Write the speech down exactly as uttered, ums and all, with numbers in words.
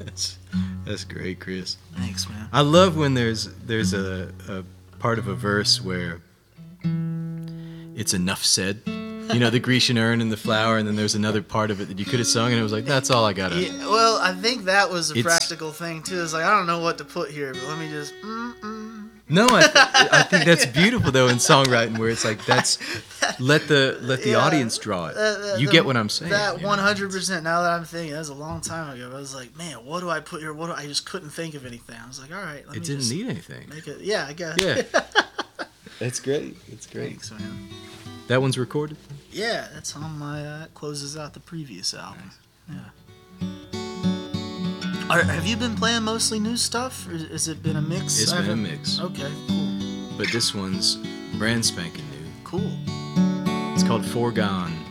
that's, that's great, Chris. Thanks, man. I love when there's there's a, a part of a verse where it's enough said. You know, the Grecian urn and the flower, and then there's another part of it that you could have sung, and it was like, that's all I got. Yeah, well, I think that was a It's- practical thing, too. It's like, I don't know what to put here, but let me just... Mm-mm. No, I, th- I think that's beautiful, though, in songwriting, where it's like, that's... Let the let the Yeah, audience draw it. uh, You the- get what I'm saying. That you know? one hundred percent. Now that I'm thinking, that was a long time ago. I was like, man, what do I put here? What do I, I just couldn't think of anything. I was like, all right, let It me didn't just need anything. make it. Yeah, I guess. Yeah. That's great. It's great. Thanks, man. That one's recorded? Yeah, that's on my. Uh, that closes out the previous album. Yeah. Are, have you been playing mostly new stuff, or has it been a mix? It's I been a haven't- mix. Okay, cool, But this one's brand spanking new. cool. It's called Foregone.